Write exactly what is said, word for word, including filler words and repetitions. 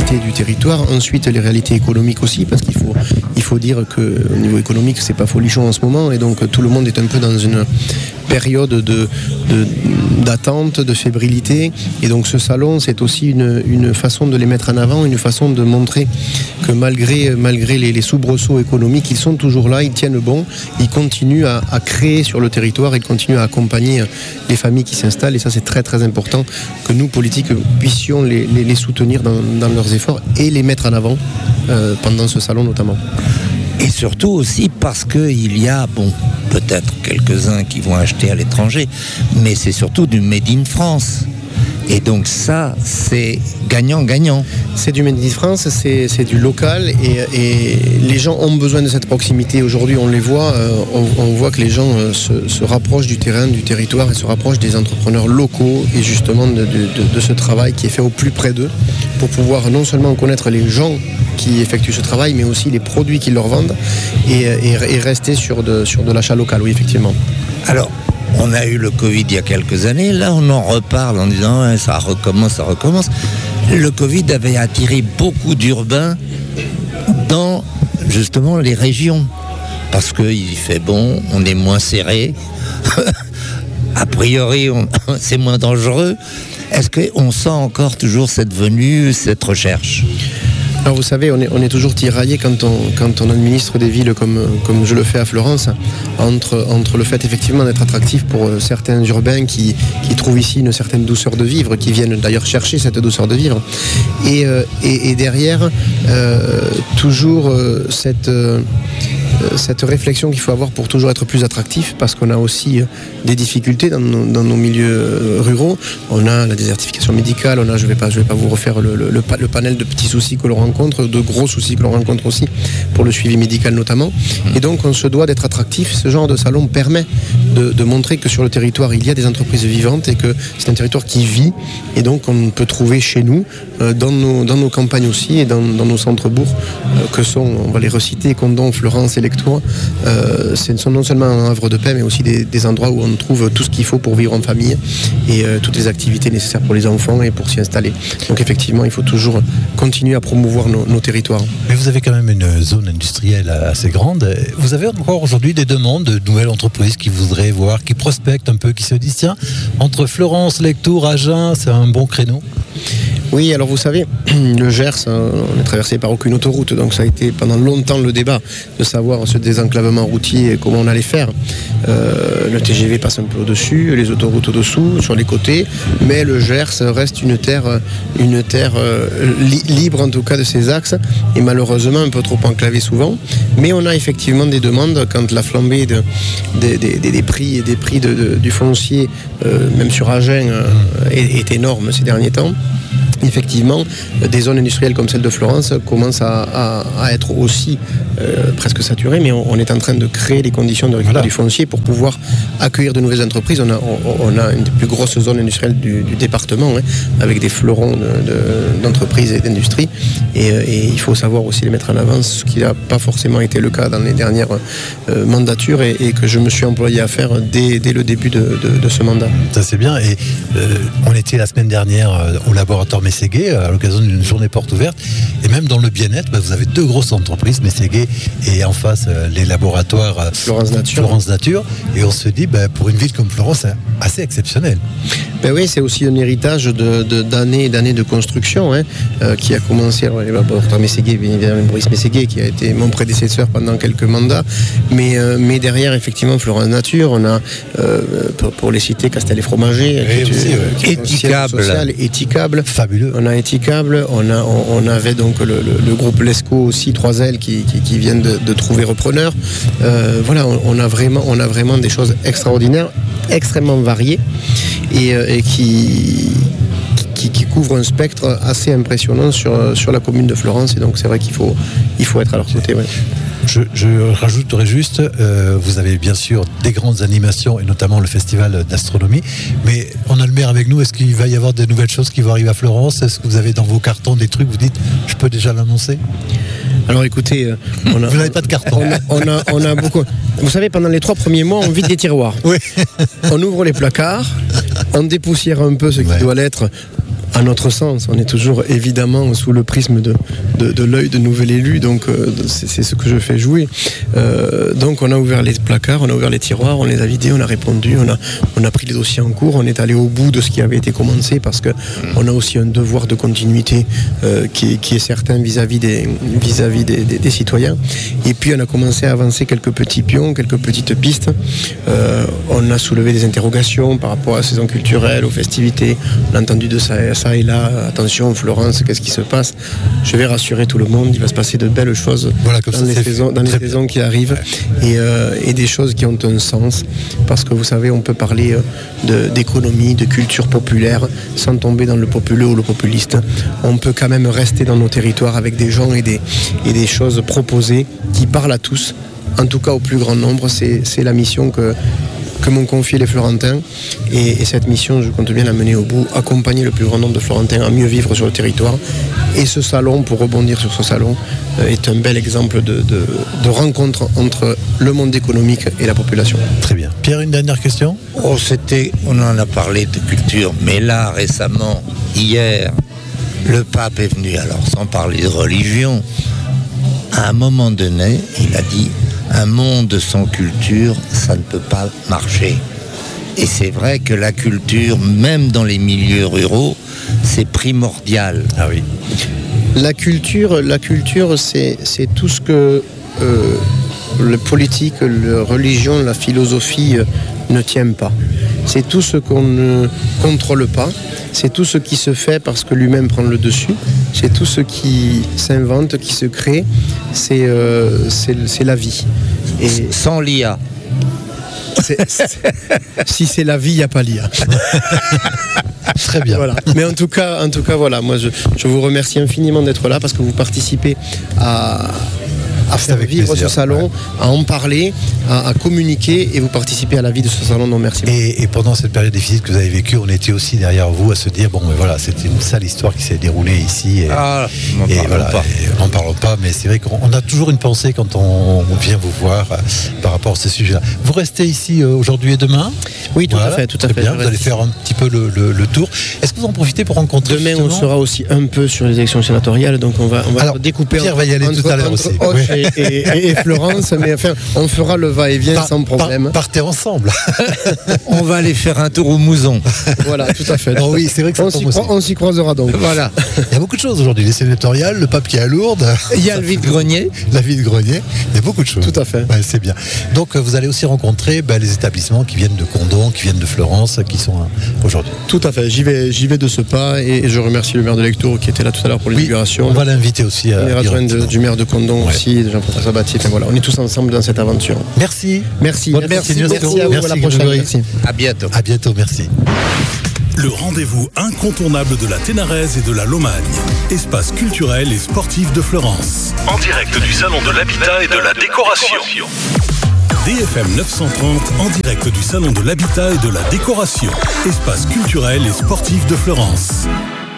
réalités du territoire. Ensuite, les réalités économiques aussi, parce qu'il faut, il faut dire qu'au niveau économique, c'est pas folichon en ce moment, et donc tout le monde est un peu dans une période de, de, d'attente, de fébrilité. Et donc ce salon, c'est aussi une, une façon de les mettre en avant, une façon de montrer que malgré, malgré les, les soubresauts économiques, ils sont toujours là, ils tiennent bon, ils continuent à, à créer sur le territoire, ils continuent à accompagner les familles qui s'installent. Et ça, c'est très très important que nous, politiques, puissions les, les, les soutenir dans, dans leurs efforts et les mettre en avant euh, pendant ce salon notamment. Et surtout aussi parce qu'il y a, bon, peut-être quelques-uns qui vont acheter à l'étranger, mais c'est surtout du Made in France. Et donc ça, c'est gagnant-gagnant. C'est du Made in France, c'est, c'est du local et, et les gens ont besoin de cette proximité. Aujourd'hui, on les voit, euh, on, on voit que les gens euh, se, se rapprochent du terrain, du territoire et se rapprochent des entrepreneurs locaux et justement de, de, de, de ce travail qui est fait au plus près d'eux pour pouvoir non seulement connaître les gens qui effectuent ce travail, mais aussi les produits qu'ils leur vendent et, et, et rester sur de, sur de l'achat local, oui, effectivement. Alors, on a eu le Covid il y a quelques années, là on en reparle en disant ouais, ça recommence, ça recommence. Le Covid avait attiré beaucoup d'urbains dans justement les régions, parce qu'il fait bon, on est moins serré, a priori on, c'est moins dangereux. Est-ce qu'on sent encore toujours cette venue, cette recherche ? Alors vous savez, on est, on est toujours tiraillé quand on, quand on administre des villes comme, comme je le fais à Fleurance, entre, entre le fait effectivement d'être attractif pour certains urbains qui, qui trouvent ici une certaine douceur de vivre, qui viennent d'ailleurs chercher cette douceur de vivre, et, et, et derrière, euh, toujours euh, cette... Euh, cette réflexion qu'il faut avoir pour toujours être plus attractif, parce qu'on a aussi des difficultés dans nos, dans nos milieux ruraux. On a la désertification médicale, on a, je ne vais pas, je vais pas vous refaire le, le, le, le panel de petits soucis que l'on rencontre, de gros soucis que l'on rencontre aussi, pour le suivi médical notamment. Et donc on se doit d'être attractif. Ce genre de salon permet de, de montrer que sur le territoire il y a des entreprises vivantes et que c'est un territoire qui vit, et donc on peut trouver chez nous, dans nos, dans nos campagnes aussi et dans, dans nos centres-bourgs, que sont, on va les reciter, Condom, Fleurance et Lectois. Euh, ce sont non seulement un havre de paix, mais aussi des, des endroits où on trouve tout ce qu'il faut pour vivre en famille et euh, toutes les activités nécessaires pour les enfants et pour s'y installer. Donc effectivement, il faut toujours continuer à promouvoir nos, nos territoires. Mais vous avez quand même une zone industrielle assez grande. Vous avez encore aujourd'hui des demandes de nouvelles entreprises qui voudraient voir, qui prospectent un peu, qui se disent tiens, entre Fleurance, Lectoure, Agen, c'est un bon créneau. Oui, alors vous savez, le Gers, on n'est traversé par aucune autoroute, donc ça a été pendant longtemps le débat de savoir ce désenclavement routier et comment on allait faire. Euh, le T G V passe un peu au-dessus, les autoroutes au-dessous, sur les côtés, mais le Gers reste une terre, une terre euh, li- libre en tout cas de ses axes, et malheureusement un peu trop enclavée souvent. Mais on a effectivement des demandes quand la flambée de, de, de, de, des prix, et des prix de, de, du foncier, euh, même sur Agen, euh, est, est énorme ces derniers temps. Effectivement, des zones industrielles comme celle de Fleurance commencent à, à, à être aussi euh, presque saturées, mais on, on est en train de créer les conditions de récupérer voilà. du foncier pour pouvoir accueillir de nouvelles entreprises. On a, on, on a une des plus grosses zones industrielles du, du département, hein, avec des fleurons de, de, d'entreprises et d'industries, et, et il faut savoir aussi les mettre en avant, ce qui n'a pas forcément été le cas dans les dernières euh, mandatures et, et que je me suis employé à faire dès, dès le début de, de, de ce mandat. Ça c'est bien, et euh, on était la semaine dernière euh, au laboratoire Mességuet à l'occasion d'une journée porte ouverte, et même dans le bien-être, bah, vous avez deux grosses entreprises, Mességuet et en face euh, les laboratoires euh, Florence Nature. Florence Nature, et on se dit bah, pour une ville comme Fleurance, c'est assez exceptionnel. Ben oui, c'est aussi un héritage de, de, d'années et d'années de construction, hein, euh, qui a commencé, alors les laboratoires Mességuet, bien évidemment Maurice Mességuet qui a été mon prédécesseur pendant quelques mandats, mais, euh, mais derrière effectivement Florence Nature, on a euh, pour, pour les citer Castel et Fromager, oui, aussi, ouais. Éthicable, Éthicable, fabuleux. On a Éthicable, on, a, on, on avait donc le, le, le groupe Lesco aussi, trois L, qui, qui, qui viennent de, de trouver repreneurs. Euh, voilà, on, on, a vraiment, on a vraiment des choses extraordinaires, extrêmement variées, et, et qui, qui, qui couvrent un spectre assez impressionnant sur, sur la commune de Fleurance. Et donc c'est vrai qu'il faut, il faut être à leur côté. Ouais. Je, je rajouterai juste, euh, vous avez bien sûr des grandes animations et notamment le festival d'astronomie, mais on a le maire avec nous, est-ce qu'il va y avoir des nouvelles choses qui vont arriver à Florence? Est-ce que vous avez dans vos cartons des trucs, vous dites, je peux déjà l'annoncer? Alors écoutez, on a, vous n'avez pas de carton. On a, on, a, on a beaucoup. Vous savez, pendant les trois premiers mois, on vide des tiroirs. Oui. On ouvre les placards, on dépoussière un peu ce qui ouais. doit l'être. à notre sens. On est toujours évidemment sous le prisme de, de, de l'œil de nouvel élu, donc euh, c'est, c'est ce que je fais jouer. Euh, donc on a ouvert les placards, on a ouvert les tiroirs, on les a vidés, on a répondu, on a, on a pris les dossiers en cours, on est allé au bout de ce qui avait été commencé parce qu'on a aussi un devoir de continuité euh, qui, est, qui est certain vis-à-vis, des, vis-à-vis des, des, des citoyens. Et puis on a commencé à avancer quelques petits pions, quelques petites pistes. Euh, on a soulevé des interrogations par rapport à la saison culturelle, aux festivités. On a entendu de ça, ça et là, attention Florence, qu'est-ce qui se passe? Je vais rassurer tout le monde, il va se passer de belles choses voilà, comme dans, ça, les saisons, dans les saisons qui arrivent et, euh, et des choses qui ont un sens. Parce que vous savez, on peut parler de, d'économie, de culture populaire sans tomber dans le populeux ou le populiste. On peut quand même rester dans nos territoires avec des gens et des, et des choses proposées qui parlent à tous, en tout cas au plus grand nombre. C'est, c'est la mission que, que m'ont confié les Florentins et, et cette mission, je compte bien la mener au bout, accompagner le plus grand nombre de Florentins à mieux vivre sur le territoire. Et ce salon, pour rebondir sur ce salon, est un bel exemple de, de, de rencontre entre le monde économique et la population. Très bien. Pierre, une dernière question? Oh, c'était, on en a parlé de culture, mais là, récemment, hier, le pape est venu, alors sans parler de religion, à un moment donné, il a dit « Un monde sans culture, ça ne peut pas marcher ». Et c'est vrai que la culture, même dans les milieux ruraux, c'est primordial. Ah oui. La culture, la culture c'est, c'est tout ce que euh, le politique, la religion, la philosophie euh, ne tiennent pas. C'est tout ce qu'on ne contrôle pas. C'est tout ce qui se fait parce que l'humain prend le dessus. C'est tout ce qui s'invente, qui se crée. C'est, euh, c'est, c'est la vie. Et sans l'I A. C'est, c'est, si c'est la vie, il n'y a pas l'I A. Très bien. Voilà. Mais en tout cas, en tout cas, voilà, moi je, je vous remercie infiniment d'être là parce que vous participez à, à faire vivre plaisir, ce salon, ouais. à en parler, à, à communiquer et vous participez à la vie de ce salon. Donc merci. Et, et pendant cette période difficile que vous avez vécue, on était aussi derrière vous à se dire bon, mais voilà, c'était une sale histoire qui s'est déroulée ici. Et, ah, on et voilà, pas. Et on n'en parle pas, mais c'est vrai qu'on a toujours une pensée quand on, on vient vous voir euh, par rapport à ce sujet-là. Vous restez ici euh, aujourd'hui et demain? Oui, tout voilà, à fait, tout à fait. Bien. Vous allez faire un petit peu le, le, le tour. Est-ce que vous en profitez pour rencontrer demain? On sera aussi un peu sur les élections sénatoriales, donc on va, on va Alors, découper. Pierre va y aller entre, tout à l'heure entre aussi. Auch oui. et, et, et Florence, mais enfin, on fera le va-et-vient par, sans problème. Par, partez ensemble. On va aller faire un tour au Mouzon. Voilà, tout à fait. Oh oui, c'est vrai que ça on, s'y cro- on s'y croisera donc. Voilà. Il y a beaucoup de choses aujourd'hui. Les sénatoriales, le pape qui est à Lourdes. Il y a le vide-grenier. La vide-grenier. Il y a beaucoup de choses. Tout à fait. Ouais, c'est bien. Donc vous allez aussi rencontrer bah, les établissements qui viennent de Condom, qui viennent de Florence, qui sont euh, aujourd'hui. Tout à fait. J'y vais, j'y vais de ce pas et, et je remercie le maire de Lectoure qui était là tout à l'heure pour l'inauguration. Oui, on va l'inviter aussi. On est adjoint du maire de Condom ouais. aussi, Jean-François Sabatier. Enfin, voilà, on est tous ensemble dans cette aventure. Merci. Merci. Bonne merci, merci, merci à vous. merci, à la prochaine. Merci. À bientôt. À bientôt. Merci. Le rendez-vous incontournable de la Ténaraise et de la Lomagne. Espace culturel et sportif de Florence. En direct du Salon de l'Habitat et de la Décoration. D F M neuf cent trente, en direct du Salon de l'Habitat et de la Décoration. Espace culturel et sportif de Florence.